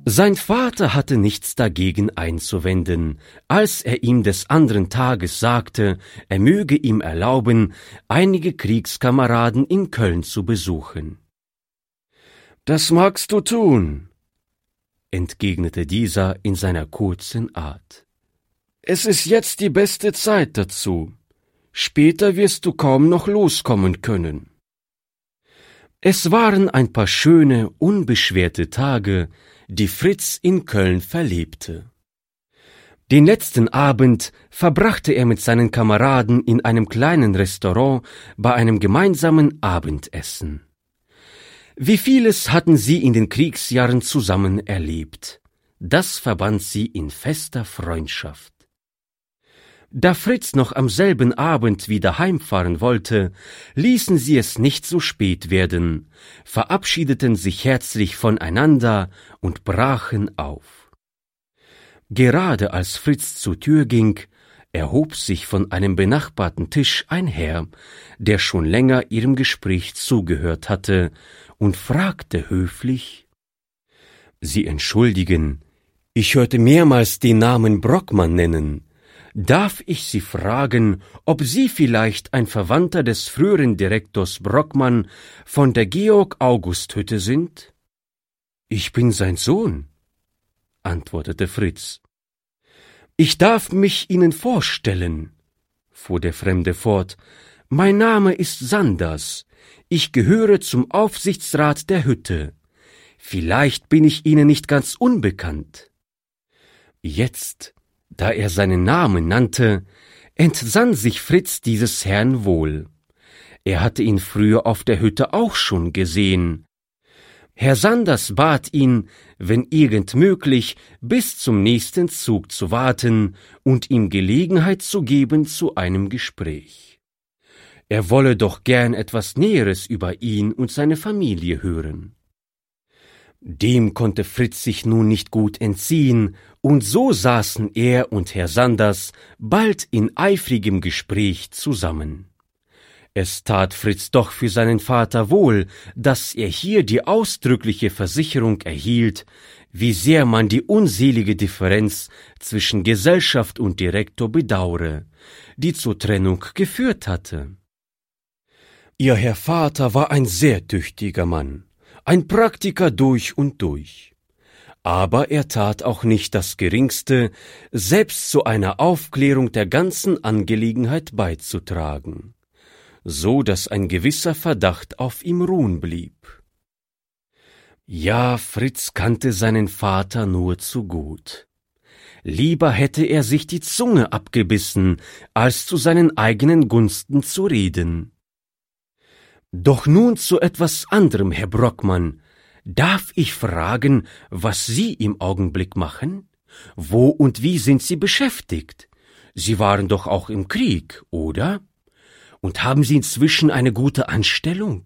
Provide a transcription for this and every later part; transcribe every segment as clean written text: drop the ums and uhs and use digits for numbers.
Sein Vater hatte nichts dagegen einzuwenden, als er ihm des anderen Tages sagte, er möge ihm erlauben, einige Kriegskameraden in Köln zu besuchen. »Das magst du tun«, entgegnete dieser in seiner kurzen Art. »Es ist jetzt die beste Zeit dazu. Später wirst du kaum noch loskommen können.« Es waren ein paar schöne, unbeschwerte Tage, die Fritz in Köln verlebte. Den letzten Abend verbrachte er mit seinen Kameraden in einem kleinen Restaurant bei einem gemeinsamen Abendessen. Wie vieles hatten sie in den Kriegsjahren zusammen erlebt. Das verband sie in fester Freundschaft. Da Fritz noch am selben Abend wieder heimfahren wollte, ließen sie es nicht so spät werden, verabschiedeten sich herzlich voneinander und brachen auf. Gerade als Fritz zur Tür ging, erhob sich von einem benachbarten Tisch ein Herr, der schon länger ihrem Gespräch zugehört hatte, und fragte höflich: »Sie entschuldigen, ich hörte mehrmals den Namen Brockmann nennen. Darf ich Sie fragen, ob Sie vielleicht ein Verwandter des früheren Direktors Brockmann von der Georg-August-Hütte sind?« »Ich bin sein Sohn«, antwortete Fritz. »Ich darf mich Ihnen vorstellen«, fuhr der Fremde fort, »mein Name ist Sanders. Ich gehöre zum Aufsichtsrat der Hütte. Vielleicht bin ich Ihnen nicht ganz unbekannt.« Jetzt, da er seinen Namen nannte, entsann sich Fritz dieses Herrn wohl. Er hatte ihn früher auf der Hütte auch schon gesehen. Herr Sanders bat ihn, wenn irgend möglich, bis zum nächsten Zug zu warten und ihm Gelegenheit zu geben zu einem Gespräch. Er wolle doch gern etwas Näheres über ihn und seine Familie hören. Dem konnte Fritz sich nun nicht gut entziehen, und so saßen er und Herr Sanders bald in eifrigem Gespräch zusammen. Es tat Fritz doch für seinen Vater wohl, dass er hier die ausdrückliche Versicherung erhielt, wie sehr man die unselige Differenz zwischen Gesellschaft und Direktor bedaure, die zur Trennung geführt hatte. Ihr Herr Vater war ein sehr tüchtiger Mann, ein Praktiker durch und durch. Aber er tat auch nicht das Geringste, selbst zu einer Aufklärung der ganzen Angelegenheit beizutragen, so dass ein gewisser Verdacht auf ihm ruhen blieb. Ja, Fritz kannte seinen Vater nur zu gut. Lieber hätte er sich die Zunge abgebissen, als zu seinen eigenen Gunsten zu reden. Doch nun zu etwas anderem, Herr Brockmann. Darf ich fragen, was Sie im Augenblick machen? Wo und wie sind Sie beschäftigt? Sie waren doch auch im Krieg, oder? Und haben Sie inzwischen eine gute Anstellung?«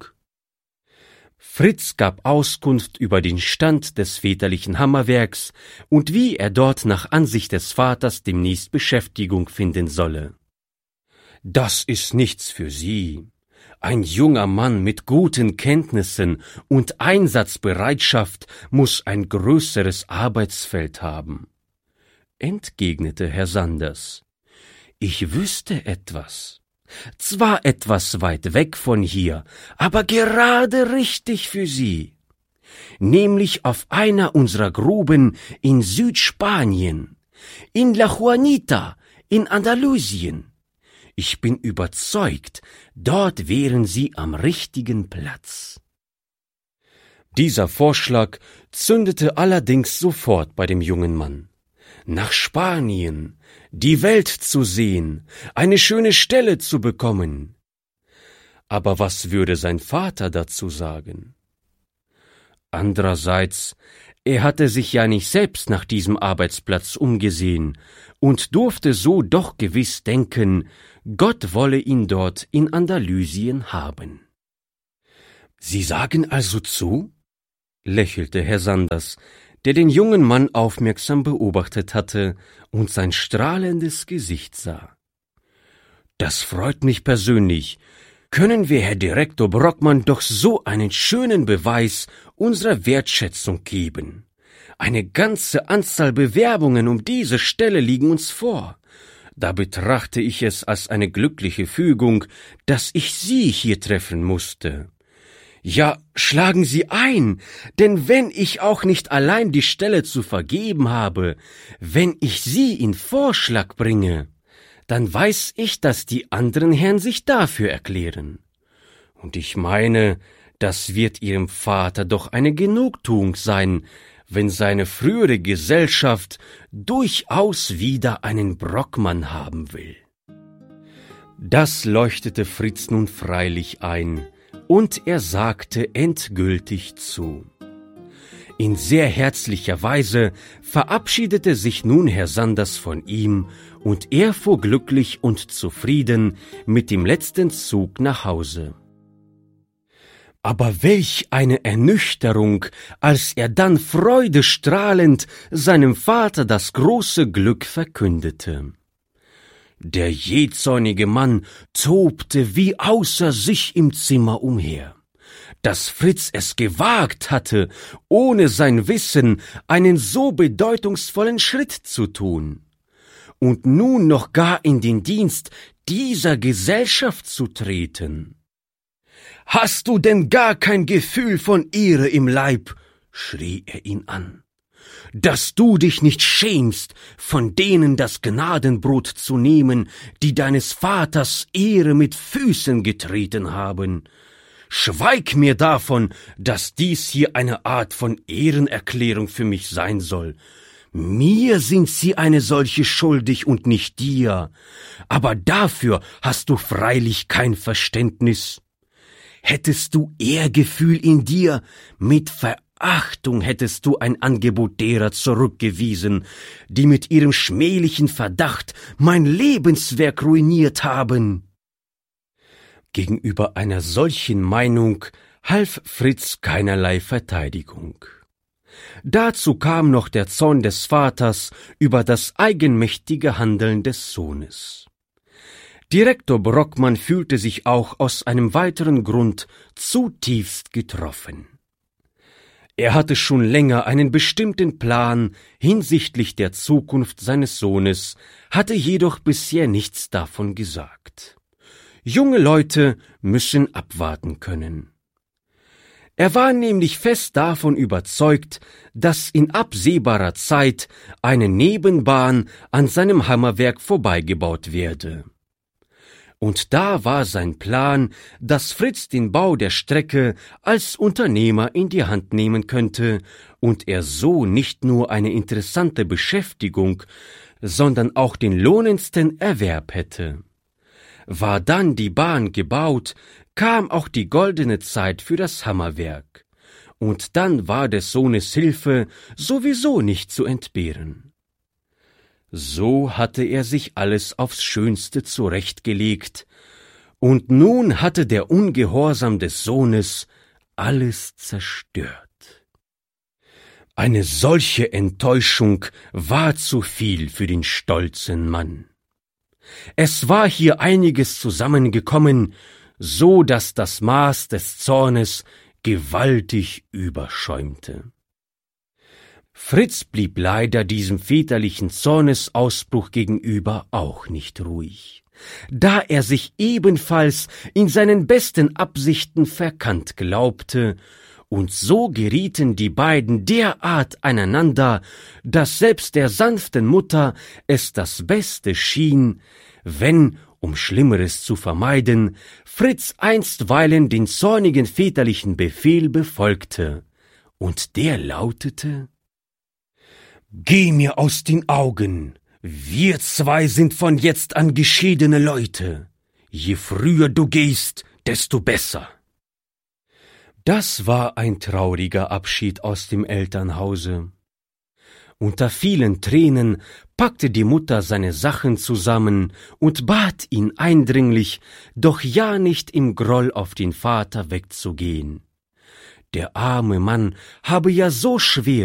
Fritz gab Auskunft über den Stand des väterlichen Hammerwerks und wie er dort nach Ansicht des Vaters demnächst Beschäftigung finden solle. »Das ist nichts für Sie. Ein junger Mann mit guten Kenntnissen und Einsatzbereitschaft muß ein größeres Arbeitsfeld haben«, entgegnete Herr Sanders. »Ich wüsste etwas. Zwar etwas weit weg von hier, aber gerade richtig für Sie. Nämlich auf einer unserer Gruben in Südspanien, in La Juanita, in Andalusien. Ich bin überzeugt, dort wären Sie am richtigen Platz.« Dieser Vorschlag zündete allerdings sofort bei dem jungen Mann. Nach Spanien, die Welt zu sehen, eine schöne Stelle zu bekommen. Aber was würde sein Vater dazu sagen? Andererseits, er hatte sich ja nicht selbst nach diesem Arbeitsplatz umgesehen und durfte so doch gewiss denken, Gott wolle ihn dort in Andalusien haben. »Sie sagen also zu?«, lächelte Herr Sanders, der den jungen Mann aufmerksam beobachtet hatte und sein strahlendes Gesicht sah. »Das freut mich persönlich. Können wir Herr Direktor Brockmann doch so einen schönen Beweis unserer Wertschätzung geben. Eine ganze Anzahl Bewerbungen um diese Stelle liegen uns vor. Da betrachte ich es als eine glückliche Fügung, dass ich Sie hier treffen musste. Ja, schlagen Sie ein, denn wenn ich auch nicht allein die Stelle zu vergeben habe, wenn ich Sie in Vorschlag bringe, dann weiß ich, dass die anderen Herren sich dafür erklären. Und ich meine, das wird Ihrem Vater doch eine Genugtuung sein, wenn seine frühere Gesellschaft durchaus wieder einen Brockmann haben will. Das leuchtete Fritz nun freilich ein, und er sagte endgültig zu. In sehr herzlicher Weise verabschiedete sich nun Herr Sanders von ihm, und er fuhr glücklich und zufrieden mit dem letzten Zug nach Hause. Aber welch eine Ernüchterung, als er dann freudestrahlend seinem Vater das große Glück verkündete. Der jähzornige Mann tobte wie außer sich im Zimmer umher. Dass Fritz es gewagt hatte, ohne sein Wissen einen so bedeutungsvollen Schritt zu tun. Und nun noch gar in den Dienst dieser Gesellschaft zu treten. »Hast du denn gar kein Gefühl von Ehre im Leib?« schrie er ihn an. »Dass du dich nicht schämst, von denen das Gnadenbrot zu nehmen, die deines Vaters Ehre mit Füßen getreten haben? Schweig mir davon, dass dies hier eine Art von Ehrenerklärung für mich sein soll. Mir sind sie eine solche schuldig und nicht dir, aber dafür hast du freilich kein Verständnis. Hättest du Ehrgefühl in dir, mit Verachtung hättest du ein Angebot derer zurückgewiesen, die mit ihrem schmählichen Verdacht mein Lebenswerk ruiniert haben.« Gegenüber einer solchen Meinung half Fritz keinerlei Verteidigung. Dazu kam noch der Zorn des Vaters über das eigenmächtige Handeln des Sohnes. Direktor Brockmann fühlte sich auch aus einem weiteren Grund zutiefst getroffen. Er hatte schon länger einen bestimmten Plan hinsichtlich der Zukunft seines Sohnes, hatte jedoch bisher nichts davon gesagt. Junge Leute müssen abwarten können. Er war nämlich fest davon überzeugt, dass in absehbarer Zeit eine Nebenbahn an seinem Hammerwerk vorbeigebaut werde. Und da war sein Plan, dass Fritz den Bau der Strecke als Unternehmer in die Hand nehmen könnte und er so nicht nur eine interessante Beschäftigung, sondern auch den lohnendsten Erwerb hätte. War dann die Bahn gebaut, kam auch die goldene Zeit für das Hammerwerk, und dann war des Sohnes Hilfe sowieso nicht zu entbehren. So hatte er sich alles aufs Schönste zurechtgelegt, und nun hatte der Ungehorsam des Sohnes alles zerstört. Eine solche Enttäuschung war zu viel für den stolzen Mann. Es war hier einiges zusammengekommen, so dass das Maß des Zornes gewaltig überschäumte. Fritz blieb leider diesem väterlichen Zornesausbruch gegenüber auch nicht ruhig, da er sich ebenfalls in seinen besten Absichten verkannt glaubte, und so gerieten die beiden derart aneinander, dass selbst der sanften Mutter es das Beste schien, wenn, um Schlimmeres zu vermeiden, Fritz einstweilen den zornigen väterlichen Befehl befolgte, und der lautete: »Geh mir aus den Augen, wir zwei sind von jetzt an geschiedene Leute. Je früher du gehst, desto besser.« Das war ein trauriger Abschied aus dem Elternhause. Unter vielen Tränen packte die Mutter seine Sachen zusammen und bat ihn eindringlich, doch ja nicht im Groll auf den Vater wegzugehen. Der arme Mann habe ja so schwer